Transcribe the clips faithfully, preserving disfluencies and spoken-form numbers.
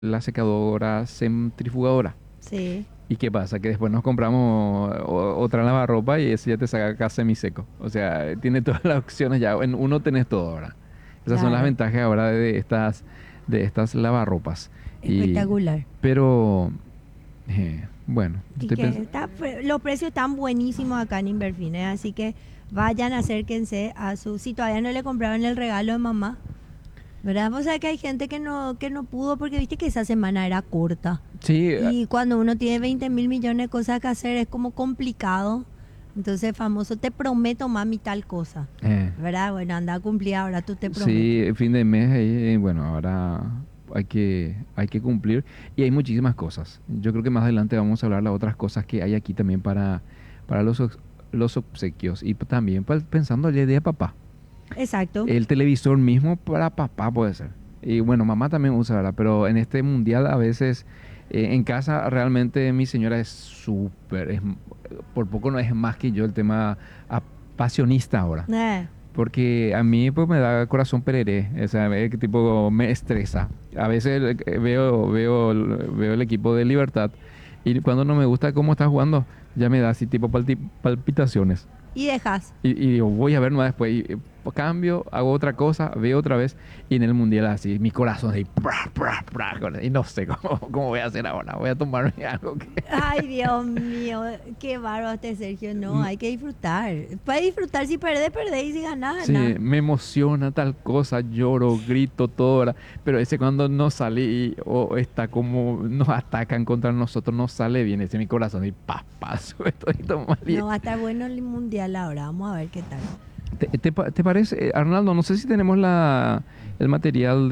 la secadora centrifugadora. Sí, ¿Y qué pasa? Que después nos compramos o- otra lavarropa y ese ya te saca acá semiseco. O sea, tiene todas las opciones ya. En uno tenés todo ahora. Esas son las claro. ventajas ahora de estas, de estas lavarropas. Y, Espectacular. pero, eh, bueno, Y estoy que pensando. está, pre- los precios están buenísimos acá en Inverfines, así que vayan, acérquense a su... Si todavía no le compraron el regalo de mamá, ¿verdad? O sea que hay gente que no, que no pudo porque viste que esa semana era corta. Sí, eh, Y cuando uno tiene veinte mil millones de cosas que hacer es como complicado. Entonces, famoso, te prometo, mami, tal cosa. eh, ¿Verdad? Bueno, anda a cumplir ahora, tú te prometo. sí, fin de mes, ahí, eh, bueno, ahora hay que, hay que cumplir. Y hay muchísimas cosas. Yo creo que más adelante vamos a hablar las otras cosas que hay aquí también para, para los, obs- los obsequios. Y p- también pa- pensando el día de papá. Exacto. El televisor mismo para papá puede ser. Y bueno, mamá también usa, ¿verdad? Pero en este mundial a veces, eh, en casa realmente mi señora es súper, es m- por poco no es más que yo el tema apasionista ahora. Eh, Porque a mí pues me da corazón pereré, o sea, me- que tipo me estresa. A veces eh, veo, veo, el- veo el equipo de Libertad y cuando no me gusta cómo está jugando, ya me da así tipo palti- palpitaciones. y dejas. Y, y digo, voy a ver más después. Y, eh, cambio, hago otra cosa, veo otra vez. Y en el mundial así, mi corazón así, pra, pra, pra, y no sé cómo, cómo voy a hacer ahora. Voy a tomarme algo que... Ay, Dios mío, qué bárbaro este Sergio. No, hay que disfrutar. Puedes disfrutar si perdés, perdés y si ganás, Sí, ganás. me emociona tal cosa, lloro, grito, todo, ¿verdad? Pero ese cuando no sale y, o está como nos atacan contra nosotros, no sale bien, ese mi corazón y pa, pa, sube todo mal. Y- No, va a estar bueno el mundial ahora. Vamos a ver qué tal. ¿Te, te pa- te parece, eh, Arnaldo? No sé si tenemos la, el material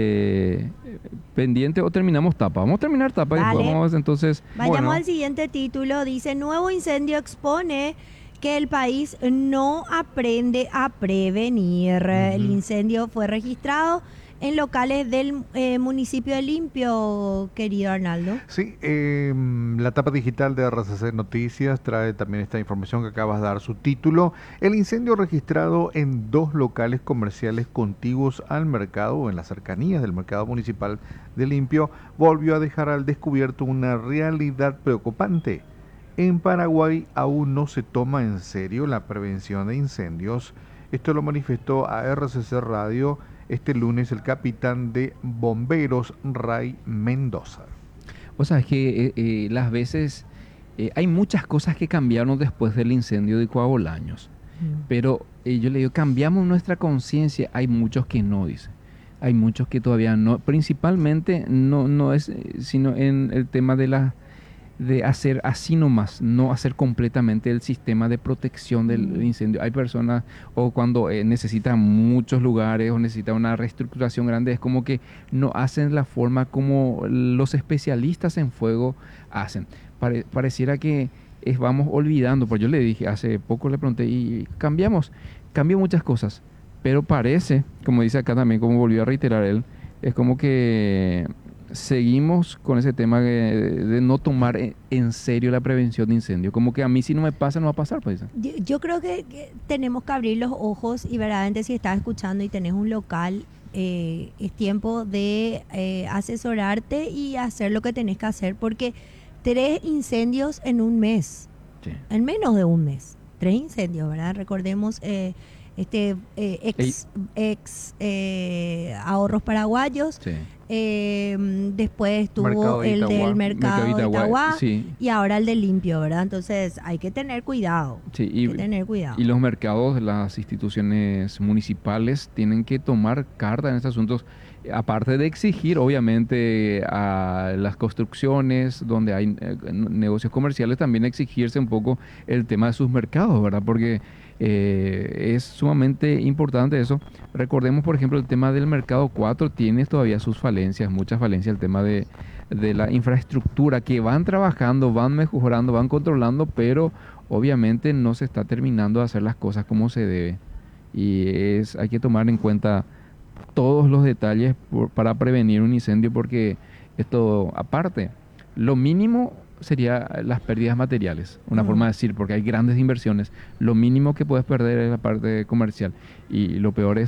de eh, pendiente o terminamos tapa. Vamos a terminar tapa y después Dale. vamos entonces, Vayamos bueno, al siguiente título. Dice, nuevo incendio expone que el país no aprende a prevenir. El ujú. incendio fue registrado en locales del eh, municipio de Limpio, querido Arnaldo. Sí, em, la tapa digital de R C C Noticias trae también esta información que acabas de dar su título. El incendio registrado en dos locales comerciales contiguos al mercado o en las cercanías del mercado municipal de Limpio volvió a dejar al descubierto una realidad preocupante. En Paraguay aún no se toma en serio la prevención de incendios. Esto lo manifestó a R C C Radio este lunes el capitán de bomberos Ray Mendoza. O sea, es que eh, eh, las veces eh, hay muchas cosas que cambiaron después del incendio de Coabolaños. Mm. Pero eh, yo le digo, cambiamos nuestra conciencia. Hay muchos que no, dicen. Hay muchos que todavía no. Principalmente no, no es eh, sino en el tema de la de hacer así nomás, no hacer completamente el sistema de protección del Mm. incendio. Hay personas, o cuando eh, necesitan muchos lugares o necesitan una reestructuración grande, es como que no hacen la forma como los especialistas en fuego hacen. Pare- pareciera que es, vamos olvidando, pues yo le dije, hace poco le pregunté, y cambiamos, cambió muchas cosas, pero parece, como dice acá también, como volvió a reiterar él, es como que seguimos con ese tema de, de no tomar en en serio la prevención de incendios. Como que a mí si no me pasa, no va a pasar, pues. Yo, yo creo que, que tenemos que abrir los ojos y verdaderamente si estás escuchando y tenés un local, eh, es tiempo de eh, asesorarte y hacer lo que tenés que hacer porque tres incendios en un mes, Sí. en menos de un mes, tres incendios, ¿verdad? Recordemos eh, este eh, Ey, ex, ex eh, ahorros paraguayos, sí. eh, después tuvo Mercado de el del Itagua. mercado de Mercadita, Itagua sí, y ahora el de limpio, ¿verdad? Entonces hay que tener cuidado, sí. hay que Y, tener cuidado. y los mercados, las instituciones municipales tienen que tomar carta en estos asuntos, aparte de exigir, obviamente, a las construcciones donde hay eh, negocios comerciales, también exigirse un poco el tema de sus mercados, ¿verdad? Porque eh, es sumamente importante eso. Recordemos, por ejemplo, el tema del mercado cuatro tiene todavía sus falencias, muchas falencias, el tema de, de la infraestructura que van trabajando, van mejorando, van controlando, pero obviamente no se está terminando de hacer las cosas como se debe. Y es, hay que tomar en cuenta todos los detalles por- para prevenir un incendio porque esto, aparte, lo mínimo sería las pérdidas materiales, una forma Mm. de decir, porque hay grandes inversiones, lo mínimo que puedes perder es la parte comercial y lo peor es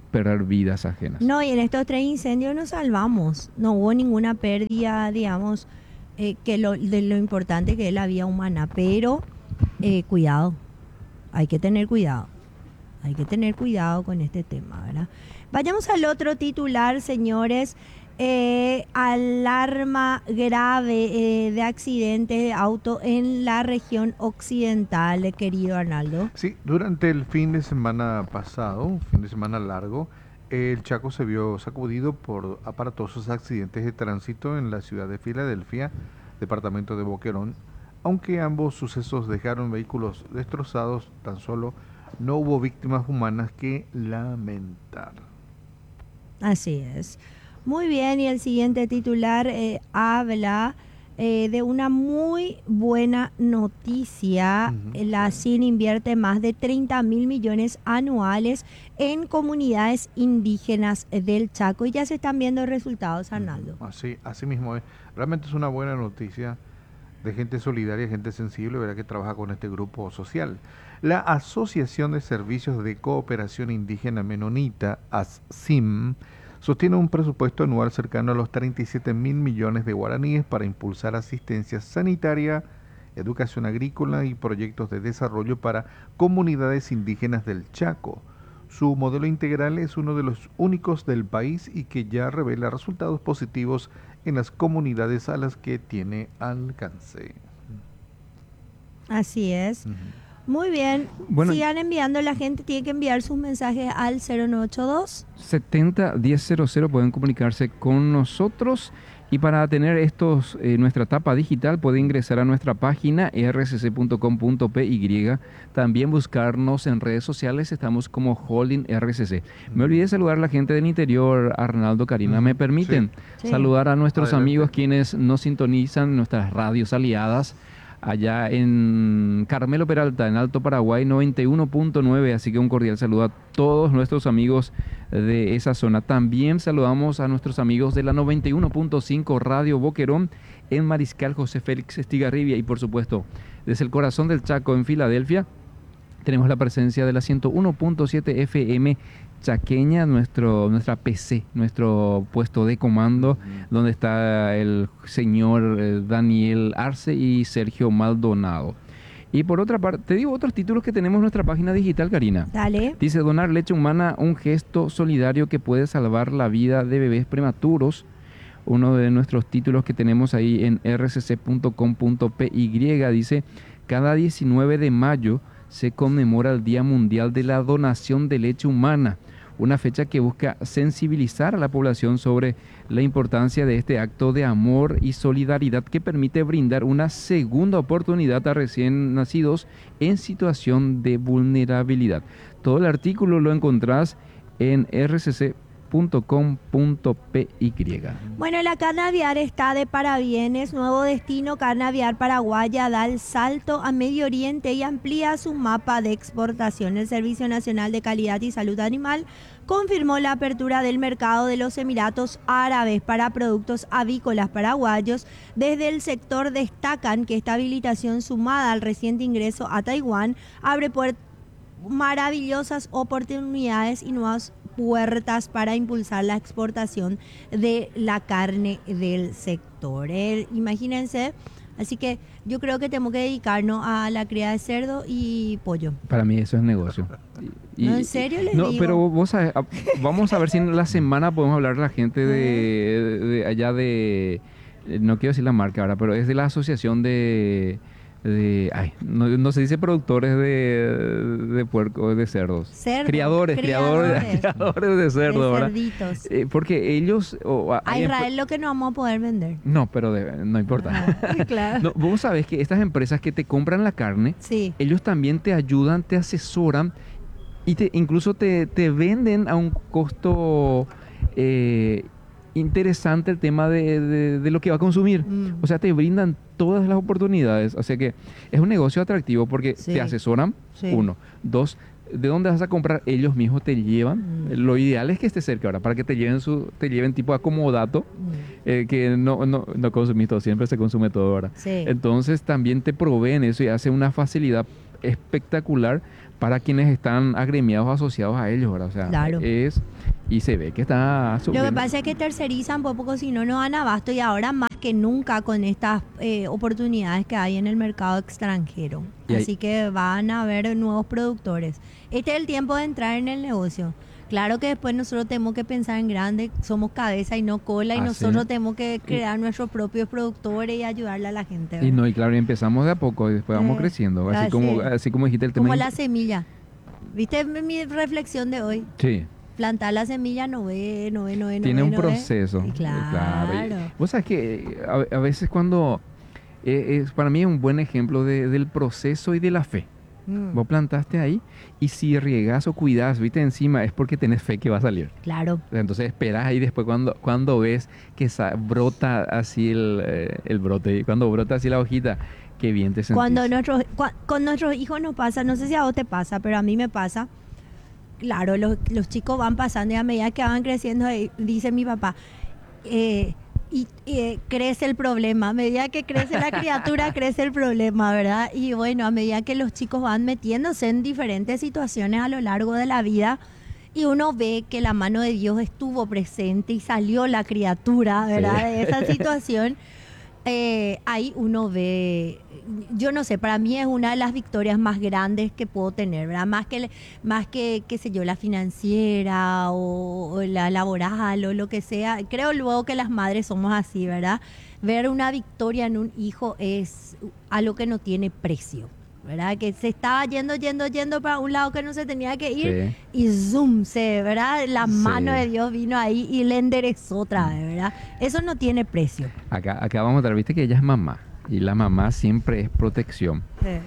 perder vidas ajenas. No, y en estos tres incendios nos salvamos. No hubo ninguna pérdida, digamos, eh, que lo, de lo importante que es la vida humana. Pero eh, cuidado, hay que tener cuidado. Hay que tener cuidado con este tema, ¿verdad? Vayamos al otro titular, señores. Eh, alarma grave eh, de accidentes de auto en la región occidental, querido Arnaldo. Sí, durante el fin de semana pasado, un fin de semana largo, el Chaco se vio sacudido por aparatosos accidentes de tránsito en la ciudad de Filadelfia, departamento de Boquerón. Aunque ambos sucesos dejaron vehículos destrozados, tan solo no hubo víctimas humanas que lamentar. Así es. Muy bien, y el siguiente titular eh, habla eh, de una muy buena noticia. Uh-huh. La C I N invierte más de treinta mil millones anuales en comunidades indígenas del Chaco y ya se están viendo resultados, Arnaldo. Uh-huh. Así, así mismo es. Realmente es una buena noticia de gente solidaria, gente sensible, ¿verdad?, que trabaja con este grupo social. La Asociación de Servicios de Cooperación Indígena Menonita, A S S I M, sostiene un presupuesto anual cercano a los treinta y siete mil millones de guaraníes para impulsar asistencia sanitaria, educación agrícola y proyectos de desarrollo para comunidades indígenas del Chaco. Su modelo integral es uno de los únicos del país y que ya revela resultados positivos en las comunidades a las que tiene alcance. Así es. Uh-huh. Muy bien, bueno, sigan enviando, la gente tiene que enviar sus mensajes al cero nueve ocho dos setenta diez cero cero, pueden comunicarse con nosotros y para tener estos eh, nuestra tapa digital puede ingresar a nuestra página r c c punto com punto p y, también buscarnos en redes sociales, estamos como Holding R C C. Me olvidé saludar a la gente del interior, Arnaldo, Karina, ¿me permiten sí. saludar a nuestros Adelante. amigos quienes nos sintonizan, nuestras radios aliadas? Allá en Carmelo Peralta, en Alto Paraguay, noventa y uno punto nueve, así que un cordial saludo a todos nuestros amigos de esa zona. También saludamos a nuestros amigos de la noventa y uno punto cinco Radio Boquerón en Mariscal José Félix Estigarribia y por supuesto desde el corazón del Chaco en Filadelfia tenemos la presencia de la ciento uno punto siete F M chaqueña, nuestro, nuestra P C, nuestro puesto de comando, uh-huh. donde está el señor eh, Daniel Arce y Sergio Maldonado. Y por otra parte, te digo otros títulos que tenemos en nuestra página digital, Karina. Dale. Dice, donar leche humana, un gesto solidario que puede salvar la vida de bebés prematuros. Uno de nuestros títulos que tenemos ahí en r c c punto com punto p y dice, cada diecinueve de mayo se conmemora el Día Mundial de la Donación de Leche Humana, una fecha que busca sensibilizar a la población sobre la importancia de este acto de amor y solidaridad que permite brindar una segunda oportunidad a recién nacidos en situación de vulnerabilidad. Todo el artículo lo encontrás en r c c punto com punto p y. Bueno, la Carnaviar está de parabienes. Nuevo destino, Carnaviar Paraguaya da el salto a Medio Oriente y amplía su mapa de exportación. El Servicio Nacional de Calidad y Salud Animal confirmó la apertura del mercado de los Emiratos Árabes para productos avícolas paraguayos. Desde el sector destacan que esta habilitación, sumada al reciente ingreso a Taiwán, abre puertas maravillosas oportunidades y nuevas puertas para impulsar la exportación de la carne del sector. Eh, imagínense, así que yo creo que tenemos que dedicarnos a la cría de cerdo y pollo. Para mí eso es negocio. Y, no, en serio les no, digo. Pero vos sabés, vamos a ver si en la semana podemos hablar de la gente de, de allá de, no quiero decir la marca ahora, pero es de la asociación de... de ay, no, no se dice productores de, de puerco, de cerdos. Cerdo, criadores, criadores, criadores, criadores de cerdo, de ¿verdad? cerditos. Eh, porque ellos... Oh, a Israel lo que no vamos a poder vender. No, pero de, no importa. Ah, claro. No, vos sabés que estas empresas que te compran la carne, sí. ellos también te ayudan, te asesoran y te, incluso te, te venden a un costo... Eh, interesante el tema de, de, de lo que va a consumir. Mm. O sea, te brindan todas las oportunidades. O sea que es un negocio atractivo porque sí. te asesoran, sí. uno. Dos, ¿de dónde vas a comprar? Ellos mismos te llevan. Mm. Lo ideal es que esté cerca ahora, para que te lleven su, te lleven tipo acomodato, mm. eh, que no, no, no consumís todo, siempre se consume todo ahora. Sí. Entonces también te proveen eso y hace una facilidad espectacular para quienes están agremiados, asociados a ellos, ¿verdad? O sea, Claro. es... Y se ve que está Lo subiendo. que pasa es que tercerizan pues, porque si no, no dan abasto y ahora más que nunca con estas eh, oportunidades que hay en el mercado extranjero. Y hay- Así que van a haber nuevos productores. Este es el tiempo de entrar en el negocio. Claro que después nosotros tenemos que pensar en grande, somos cabeza y no cola y Así. nosotros tenemos que crear nuestros propios productores y ayudarle a la gente. Y ¿verdad? no, y claro, y empezamos de a poco y después vamos Eh, creciendo. Así, así como, es. así como dijiste el tema. Como in- la semilla. ¿Viste mi mi reflexión de hoy? Sí. Plantar la semilla no ve, no ve, no ve, no Tiene ve, un no ve. proceso. Y eh, Claro. Y vos sabés que eh, a, a veces cuando... eh, es, para mí es un buen ejemplo de- del proceso y de la fe. Mm, Vos plantaste ahí y si riegás o cuidás, viste, encima es porque tenés fe que va a salir. Claro. Entonces esperás ahí después cuando, cuando ves que sa- brota así el, eh, el brote, cuando brota así la hojita, qué bien te sentís. Cuando nuestros, cua- con nuestros hijos nos pasa, no sé si a vos te pasa, pero a mí me pasa. Claro, los, los chicos van pasando y a medida que van creciendo, eh, dice mi papá, eh, y eh, crece el problema. A medida que crece la criatura, crece el problema, ¿verdad? Y bueno, a medida que los chicos van metiéndose en diferentes situaciones a lo largo de la vida, y uno ve que la mano de Dios estuvo presente y salió la criatura, ¿verdad? Sí. De esa situación. Eh, ahí uno ve, yo no sé, para mí es una de las victorias más grandes que puedo tener, ¿verdad? Más que, más que, qué sé yo, la financiera o, o la laboral o lo que sea. Creo luego que las madres somos así, ¿verdad? Ver una victoria en un hijo es algo que no tiene precio, ¿verdad? Que se estaba yendo, yendo, yendo para un lado que no se tenía que ir Sí. y zoom, se, ¿verdad? La Sí. mano de Dios vino ahí y le enderezó otra vez, ¿verdad? Eso no tiene precio. Acá, acá vamos a ver, viste que ella es mamá y la mamá siempre es protección.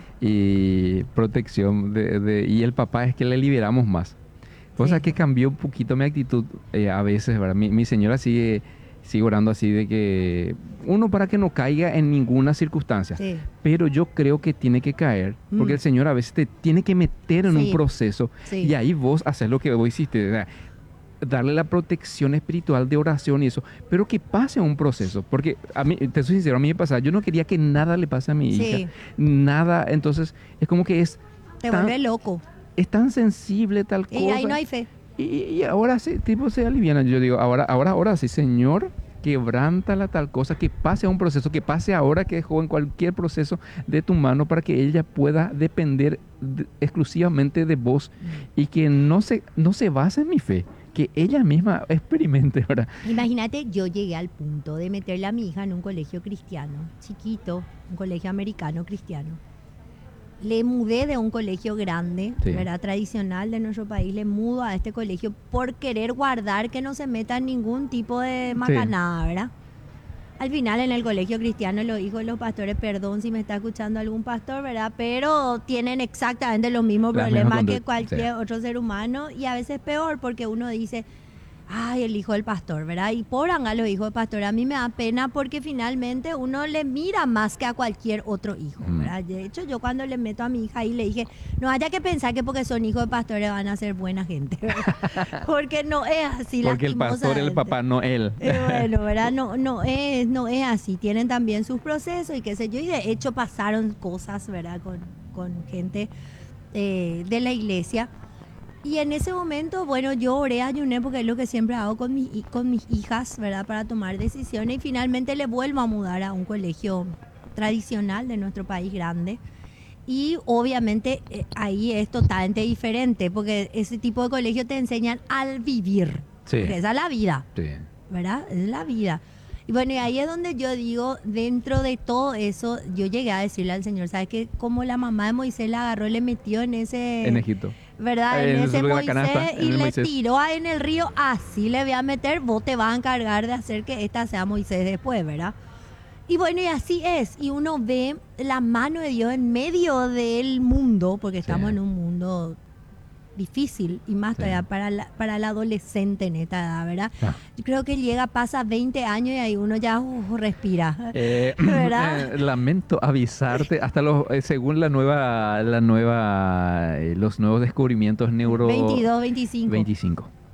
Y protección de, de- y el papá es que le liberamos más. Cosa Sí. que cambió un poquito mi actitud eh, a veces, ¿verdad? Mi, mi señora sigue, sigue orando así de que uno para que no caiga en ninguna circunstancia. Sí. Pero yo creo que tiene que caer, porque Mm. el Señor a veces te tiene que meter en Sí. un proceso Sí. y ahí vos haces lo que vos hiciste, o sea, darle la protección espiritual de oración y eso, pero que pase un proceso, porque a mí, te soy sincero, a mí me pasa, yo no quería que nada le pase a mi Sí. hija, nada, entonces es como que es Te tan, vuelve loco. es tan sensible tal Y cosa. ahí no hay fe. Y, y ahora sí, tipo se aliviana. Yo digo, ahora, ahora, ahora sí, Señor, quebranta la tal cosa, que pase a un proceso, que pase ahora que es joven cualquier proceso de tu mano para que ella pueda depender de- exclusivamente de vos y que no se, no se base en mi fe, que ella misma experimente, ¿verdad? Imagínate, yo llegué al punto de meterle a mi hija en un colegio cristiano, chiquito, un colegio americano cristiano. Le mudé de un colegio grande, Sí. ¿verdad? Tradicional de nuestro país, le mudo a este colegio por querer guardar que no se meta en ningún tipo de macanada, ¿verdad? Al final en el colegio cristiano los hijos de los pastores, perdón si me está escuchando algún pastor, ¿verdad? Pero tienen exactamente los mismos Las problemas mismas que conductas, cualquier sí. otro ser humano y a veces peor porque uno dice, ay, el hijo del pastor, ¿verdad? Y pobran a los hijos del pastor, a mí me da pena porque finalmente uno le mira más que a cualquier otro hijo, Mm. ¿verdad? De hecho, yo cuando le meto a mi hija ahí le dije, no haya que pensar que porque son hijos de pastores van a ser buena gente, ¿verdad? Porque no es así, Porque el pastor es el lastimosamente. papá, no él. Eh, bueno, ¿verdad? No, no es, no es así. Tienen también sus procesos y qué sé yo. Y de hecho pasaron cosas, ¿verdad? Con, con gente eh, de la iglesia. Y en ese momento, bueno, yo oré, ayuné, porque es lo que siempre hago con, mi, hi- con mis hijas, ¿verdad? Para tomar decisiones. Y finalmente le vuelvo a mudar a un colegio tradicional de nuestro país grande. Y obviamente eh, ahí es totalmente diferente, porque ese tipo de colegio te enseñan al vivir. Sí. Porque esa es la vida. Sí. ¿Verdad? Es la vida. Y bueno, y ahí es donde yo digo, dentro de todo eso, yo llegué a decirle al Señor, ¿sabes qué? Como la mamá de Moisés la agarró, le metió en ese... En Egipto. ¿Verdad? Eh, En en ese su- la Moisés canasta, en y el le Moisés. tiró a- en el río, así le voy a meter, vos te vas a encargar de hacer que esta sea Moisés después, ¿verdad? Y bueno, y así es. Y uno ve la mano de Dios en medio del mundo, porque estamos Sí. en un mundo difícil y más Sí. todavía para la, para el adolescente en esta edad, ¿verdad? Ah. Yo creo que llega, pasa veinte años y ahí uno ya uh, respira. Eh, ¿Verdad? eh, lamento avisarte, hasta los, eh, según la nueva, la nueva, eh, los nuevos descubrimientos neuro... veintidós, veinticinco. veinticinco.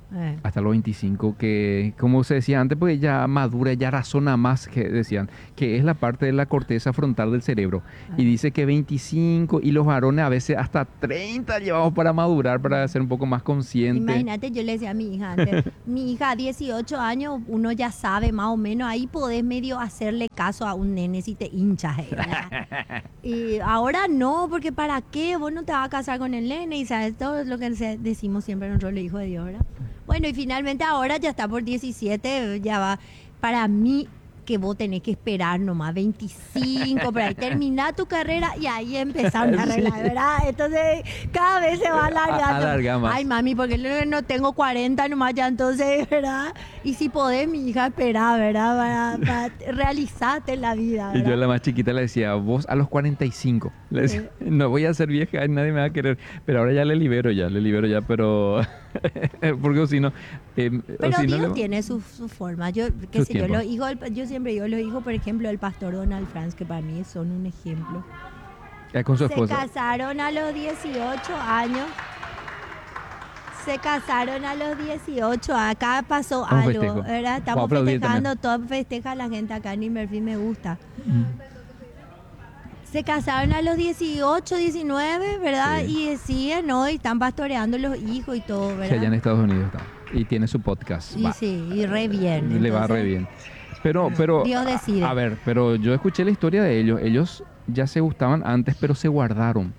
Eh. Hasta los veinticinco, que como se decía antes, pues ya madura, ya razona más, que decían, que es la parte de la corteza frontal del cerebro. Y dice que veinticinco, y los varones a veces hasta treinta llevamos para madurar, para ser un poco más conscientes. Imagínate, yo le decía a mi hija antes, mi hija a dieciocho años, uno ya sabe más o menos, ahí podés medio hacerle caso a un nene si te hinchas, ¿verdad? Y ahora no, porque ¿para qué? Vos no te vas a casar con el nene, y sabes, todo lo que decimos siempre nosotros, el hijo de Dios, ¿verdad? Bueno, y finalmente ahora ya está por diecisiete, ya va. Para mí, que vos tenés que esperar nomás veinticinco, por ahí terminar tu carrera y ahí empezar a arreglar, ¿verdad? Entonces, cada vez se va alargando. Alarga más. Ay, mami, porque no tengo cuarenta nomás ya, entonces, ¿verdad? Y si podés, mi hija, esperar, ¿verdad? Para, para realizarte en la vida, ¿verdad? Y yo a la más chiquita le decía, vos a los cuarenta y cinco. Le decía, Sí. no voy a ser vieja, nadie me va a querer. Pero ahora ya le libero ya, le libero ya, pero... porque si no... Eh, Pero si Dios no le- tiene su, su forma. Yo, qué Su sé yo, tiempo. los hijos, del- yo siempre digo, los hijos, por ejemplo, del pastor Donald Franz, que para mí son un ejemplo. Eh, con su Se esposa. casaron a los dieciocho años. Se casaron a los dieciocho. Acá pasó Un algo, festejo. ¿verdad? Vamos a Estamos aplaudir festejando, todo festeja la gente acá en Inverfil, me gusta. Se casaron a los dieciocho, diecinueve, ¿verdad? Sí. Y siguen hoy, están pastoreando los hijos y todo, Que ¿verdad? allá en Estados Unidos está. Y tiene su podcast. Y Va. sí, y re bien. Le va Entonces, re bien. Pero, pero, Dios decide. a ver, pero yo escuché la historia de ellos. Ellos ya se gustaban antes, pero se guardaron.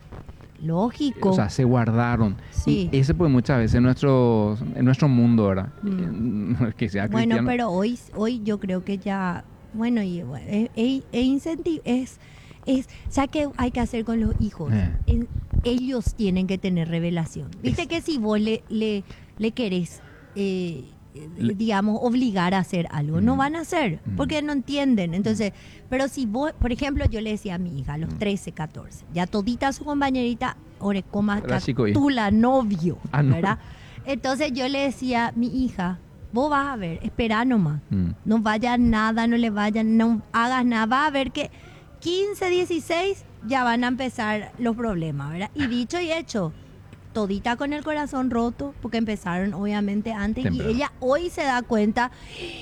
Lógico. O sea, se guardaron. Sí. Y ese pues muchas veces en nuestro, en nuestro mundo, ¿verdad? Mm. Que sea Bueno, cristiano. pero hoy, hoy yo creo que ya, bueno, y bueno, es, es, es incenti- es, es, ¿sabes qué hay que hacer con los hijos? Eh. En- ellos tienen que tener revelación. Viste que si vos le, le, le querés, eh, eh, Le- digamos, obligar a hacer algo, no Mm. van a hacer, Mm. porque no entienden. Entonces, pero si vos, por ejemplo, yo le decía a mi hija a los Mm. trece, catorce, ya todita su compañerita, orecoma, Era chico y- catula, novio, Ah, no. ¿verdad? Entonces yo le decía, mi hija, vos vas a ver, espera nomás. Mm. No vaya nada, no le vayan, no hagas nada. Va a ver que quince, dieciséis ya van a empezar los problemas, ¿verdad? Y dicho y hecho, todita con el corazón roto, porque empezaron obviamente antes. Temprano. Y ella hoy se da cuenta,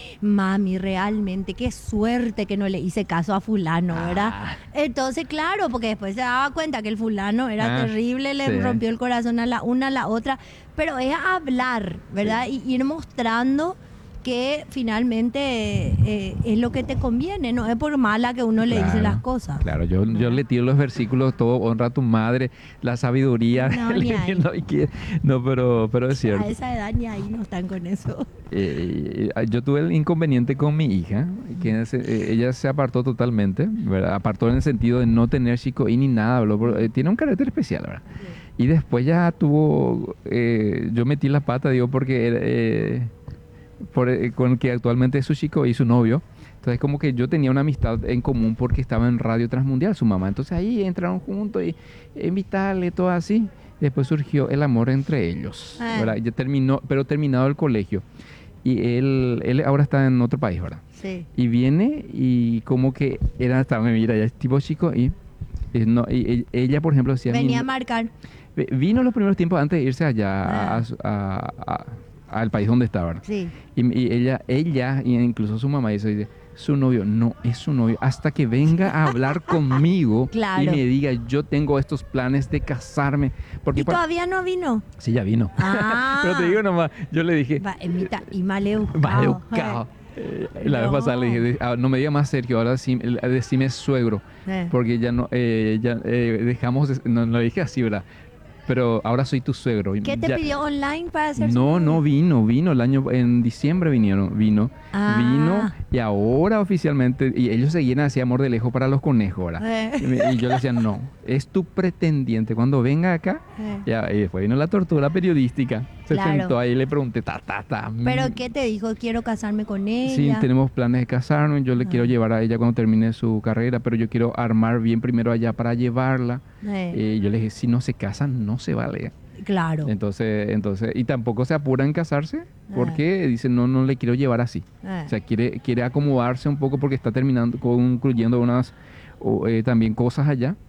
mami, realmente, qué suerte que no le hice caso a fulano, ¿verdad? Ah. Entonces, claro, porque después se daba cuenta que el fulano era Ah, terrible, le sí. rompió el corazón a la una, a la otra. Pero es hablar, ¿verdad? Y ir mostrando que finalmente eh, es lo que te conviene, no es por mala que uno le dice Claro, las cosas. Claro, yo, yo le tiro los versículos, todo honra a tu madre, la sabiduría. No, ni ahí. no, y que- no, pero, pero es cierto. A esa edad ni ahí no están con eso. Eh, eh, yo tuve el inconveniente con mi hija, que se- eh, ella se apartó totalmente, ¿verdad? Apartó en el sentido de no tener chico y ni nada, habló por- eh, tiene un carácter especial, ¿verdad? Y después ya tuvo, eh, yo metí la pata, digo, porque era, eh, por, eh, con el que actualmente es su chico y su novio. Entonces como que yo tenía una amistad en común porque estaba en Radio Transmundial su mamá. Entonces ahí entraron juntos y eh, invitarle, todo así. Después surgió el amor entre ellos, Ah. ¿verdad? Ya terminó, pero terminado el colegio. Y él, él ahora está en otro país, ¿verdad? Sí. Y viene y como que era hasta, mira, ya es tipo chico y, eh, no, y, y ella, por ejemplo, decía... Venía a "Mi- marcar. Ve- Vino los primeros tiempos antes de irse allá a- Ah. a- a- al país donde estaba. ¿verdad? Sí. Y, y ella, ella, y incluso su mamá dice, dice, su novio, no es su novio, hasta que venga a hablar conmigo Claro. y me diga, yo tengo estos planes de casarme. Porque ¿Y pa- todavía no vino? Sí, ya vino. Ah. Pero te digo nomás, yo le dije, Va, emita, y maleucado. va educado. Eh, la vez No. pasada le dije, de- ah, no me diga más Sergio, ahora sí, el- decime suegro. Eh. Porque ya no, eh, ya eh, dejamos, de- no, no lo dije así, ¿verdad? Pero ahora soy tu suegro. y ¿Qué te ya- pidió online para hacer su No, novio? no vino, vino el año, en diciembre vinieron, vino, Ah. vino y ahora oficialmente, y ellos seguían así amor de lejos para los conejos, ¿verdad? Eh. Y, me- y yo le decía, no, es tu pretendiente, cuando venga acá, Eh. ya, y después vino la tortura periodística, se Claro. sentó ahí y le pregunté, ta, ta, ta. ¿Pero mm, qué te dijo? Quiero casarme con ella. Sí, tenemos planes de casarnos, yo le Ah. quiero llevar a ella cuando termine su carrera, pero yo quiero armar bien primero allá para llevarla. Eh, Eh, yo le dije, si no se casan, no se vale. claro. Entonces, entonces, y tampoco se apura en casarse, Ah. porque dice, no, no le quiero llevar así. Eh. O sea, quiere, quiere acomodarse un poco porque está terminando, concluyendo unas o, eh, también cosas allá. Mm.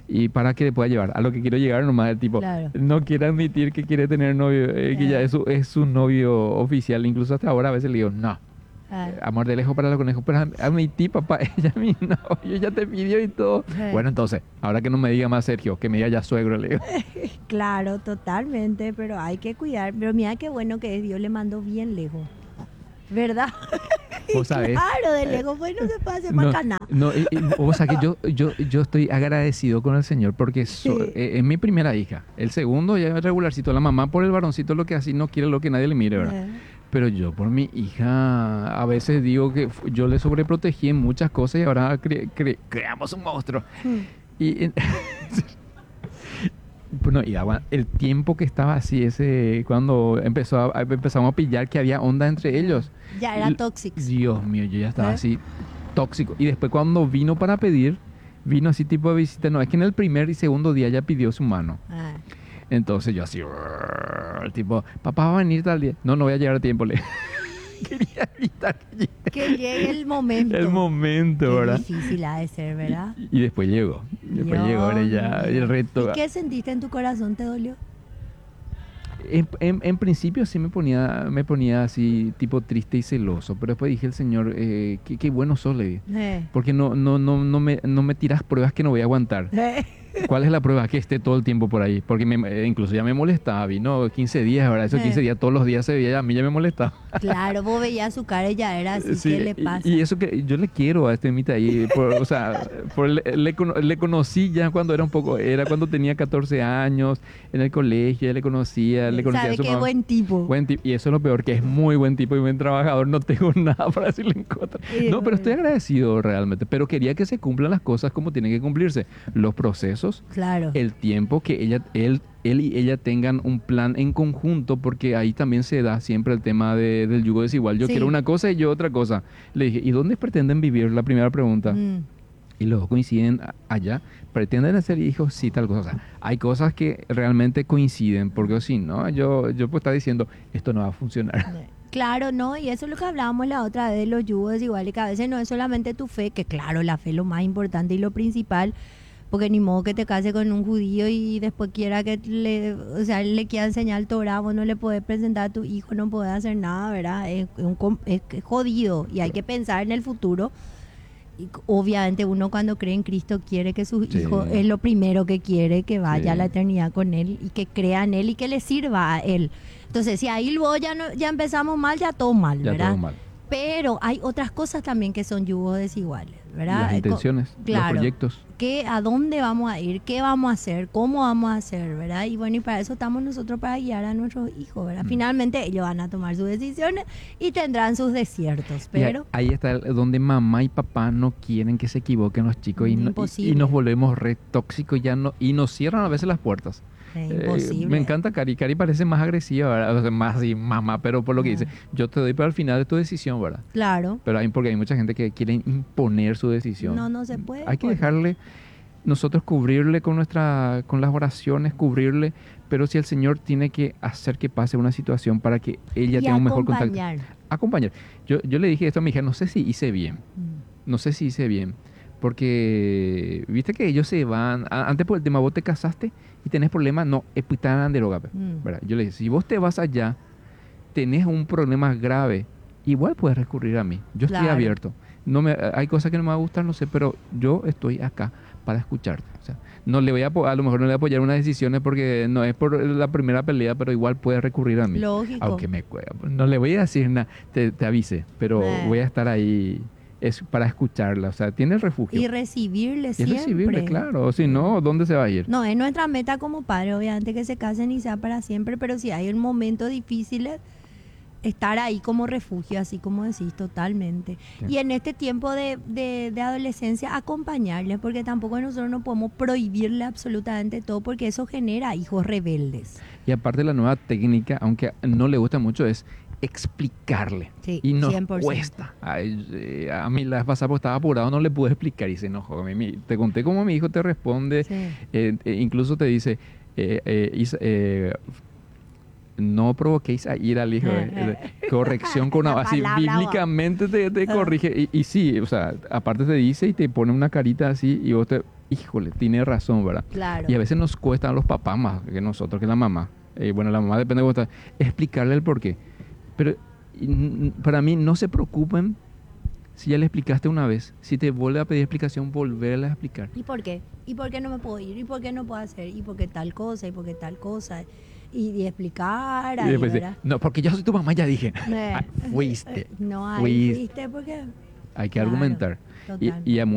Y para que le pueda llevar. A lo que quiero llegar nomás el tipo Claro. no quiere admitir que quiere tener novio, eh, que ya Eh. es su, es su novio oficial. Incluso hasta ahora a veces le digo, no. Ah. Amor de lejos para los conejos, pero a, a mi ti, papá, ella es mi novio, ya te pidió y todo. Eh. Bueno, entonces, ahora que no me diga más Sergio, que me diga ya suegro, le digo. Claro, totalmente, pero hay que cuidar. Pero mira qué bueno que Dios le mandó bien lejos. ¿Verdad? Vos sabés. Claro, de lejos, pues no se puede hacer No, más nada. no, y- y vos sabés que yo, yo, yo estoy agradecido con el Señor porque so- Sí. eh, es mi primera hija. El segundo ya es regularcito. La mamá por el varoncito lo que así no quiere lo que nadie le mire, ¿verdad? Eh. Pero yo por mi hija a veces digo que fu- yo le sobreprotegí en muchas cosas y ahora cre- cre- creamos un monstruo. Mm. Y en- bueno, y agua- el tiempo que estaba así, ese cuando empezó a- empezamos a pillar que había onda entre ellos. Ya era L- tóxico. Dios mío, yo ya estaba ¿Eh? así tóxico. Y después cuando vino para pedir, vino así tipo de visita. No, es que en el primer y segundo día ya pidió su mano. Ah. Entonces yo así, el tipo, papá va a venir tal día. No, no voy a llegar a tiempo. Le quería evitar que llegue Que llegue el momento. el momento, Qué ¿verdad? difícil ha de ser, ¿verdad? Y, y después llegó. Después Dios llegó ahora ya mío. el reto. ¿Y qué sentiste en tu corazón? ¿Te dolió? En, en- en principio sí me ponía, me ponía así tipo triste y celoso, pero después dije el Señor, eh, qué, qué bueno sos, le dije. Eh. Porque no, no, no, no me, no me tiras pruebas que no voy a aguantar. Eh. ¿Cuál es la prueba? Que esté todo el tiempo por ahí. Porque me- eh, incluso ya me molestaba. Vino quince días, ¿verdad? Esos Eh. quince días todos los días se veía, a mí ya me molestaba. Claro, vos veías su cara y ya era así. Sí, ¿Qué le y- pasa? Y, eso que yo le quiero a este mitad ahí. por- o sea, por- le, le cono- le conocí ya cuando era un poco, era cuando tenía catorce años, en el colegio, ya le conocía, le conocía a ¿Sabe su qué mamá. buen tipo? Buen tipo. Y eso es lo peor, que es muy buen tipo y buen trabajador. No tengo nada para decirle en contra. Sí, No, pero estoy bueno. agradecido realmente. Pero quería que se cumplan las cosas como tienen que cumplirse. Los procesos, Claro. el tiempo, que ella, él, él y ella tengan un plan en conjunto, porque ahí también se da siempre el tema de- del yugo desigual. Yo Sí. quiero una cosa y yo otra cosa. Le dije, ¿y dónde pretenden vivir? La primera pregunta. Mm. Y los dos coinciden a- allá. ¿Pretenden hacer hijos? Sí, tal cosa. O sea, hay cosas que realmente coinciden, porque si no, yo, yo puedo estar diciendo, esto no va a funcionar. Claro, no, y eso es lo que hablábamos la otra vez de los yugos desiguales, que a veces no es solamente tu fe, que claro, la fe es lo más importante y lo principal, porque ni modo que te cases con un judío y después quiera que le, o sea, le quiera enseñar el Torah, vos no le podés presentar a tu hijo, no podés hacer nada, ¿verdad? Es, un com- es que es jodido y hay que pensar en el futuro. Y c- obviamente uno cuando cree en Cristo quiere que su Sí. hijo, es lo primero que quiere, que vaya Sí. a la eternidad con él y que crea en él y que le sirva a él. Entonces, si ahí luego ya, no, ya empezamos mal, ya todo mal, Ya ¿verdad? todo mal. Pero hay otras cosas también que son yugos desiguales, ¿verdad? Las Eh, co- intenciones, claro. los proyectos. ¿Qué, ¿A dónde vamos a ir? ¿Qué vamos a hacer? ¿Cómo vamos a hacer? ¿Verdad? Y bueno, y para eso estamos nosotros, para guiar a nuestros hijos, ¿verdad? Mm. Finalmente ellos van a tomar sus decisiones y tendrán sus desiertos, Y pero... a- ahí está el- donde mamá y papá no quieren que se equivoquen los chicos y, no- y- y Imposible. nos volvemos re tóxicos ya no, y nos cierran a veces las puertas. Es Eh, imposible. me encanta Cari. Cari parece más agresiva, ¿verdad? O sea, más así, mamá, pero por lo que Ah. dice, yo te doy para el final de tu decisión, ¿verdad? Claro. Pero hay, porque hay mucha gente que quiere imponer su decisión. No, no se puede. Hay que pues. dejarle, nosotros cubrirle con nuestra, con las oraciones, cubrirle, pero si el Señor tiene que hacer que pase una situación para que ella Y tenga un mejor contacto. acompañar. Acompañar. Yo, yo le dije esto a mi hija, no sé si hice bien, Mm. no sé si hice bien, porque viste que ellos se van, a- antes por el tema, vos te casaste y tenés problemas, no, es putada de droga, Mm. ¿verdad? Yo le dije, si vos te vas allá, tenés un problema grave, igual puedes recurrir a mí, yo estoy Claro. abierto. No me, hay cosas que no me van a gustar, no sé, pero yo estoy acá para escucharte. O sea, no le voy a, apo- a lo mejor no le voy a apoyar unas decisiones porque no es por la primera pelea, pero igual puede recurrir a mí. Lógico. Aunque me cueva. No le voy a decir nada, te, te avise, pero Eh. voy a estar ahí es para escucharla. O sea, tiene refugio. Y recibirle Y siempre. recibirle, claro. O si no, ¿dónde se va a ir? No, es nuestra meta como padre, obviamente, que se casen y sea para siempre, pero si hay un momento difícil, estar ahí como refugio, así como decís, totalmente. Sí. Y en este tiempo de, de, de adolescencia, acompañarles, porque tampoco nosotros no podemos prohibirle absolutamente todo, porque eso genera hijos rebeldes. Y aparte la nueva técnica, aunque no le gusta mucho, es explicarle. Sí, y nos cien por ciento. cuesta. Ay, eh, a mí la vez pasada porque estaba apurado, no le pude explicar y se enojó. Mi- mi- Te conté cómo mi hijo te responde, Sí. eh, eh, incluso te dice, eh, eh, Isa- eh, no provoquéis a ir al hijo. eh, eh, corrección con La una, así palabra, bíblicamente te, te Ah. corrige. Y, y sí, o sea, aparte te dice y te pone una carita así y vos te híjole, tiene razón, ¿verdad? Claro. Y a veces nos cuesta a los papás más que nosotros, que la mamá. Eh, bueno, la mamá depende de cómo está, explicarle el porqué. Pero y, para mí, no se preocupen si ya le explicaste una vez. Si te vuelve a pedir explicación, volverle a explicar. ¿Y por qué? ¿Y por qué no me puedo ir? ¿Y por qué no puedo hacer? ¿Y por qué tal cosa? ¿Y por qué tal cosa? Y, y explicar Y ahí, después dice, ¿verdad? no, porque yo soy tu mamá, ya dije. Eh, Ah, fuiste. No, ahí fuiste. fuiste porque... Hay que Claro, argumentar. Y, totalmente. y a